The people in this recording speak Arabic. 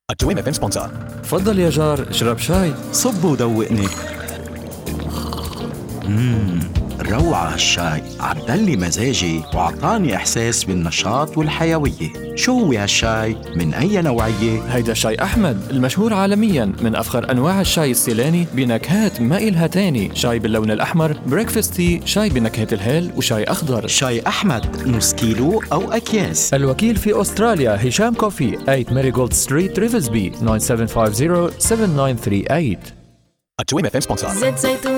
التويم اف ام سبونسر. تفضل يا جار، اشرب شاي. صب ودوقني. روعة هالشاي، عدلي مزاجي وعطاني إحساس بالنشاط والحيوية. شو هو هالشاي؟ من أي نوعية؟ هيدا شاي أحمد المشهور عالميا، من أفخر أنواع الشاي السيلاني بنكهات ما إلها تاني. شاي باللون الأحمر، بريكفاست تي، شاي بنكهة الهيل، وشاي أخضر. شاي أحمد نص كيلو أو أكياس. الوكيل في أستراليا هشام كوفي، 8 ماريغولد ستريت، ريفلزبي، 9750 7938. التويم اف ام سبونسر. زيت زيتون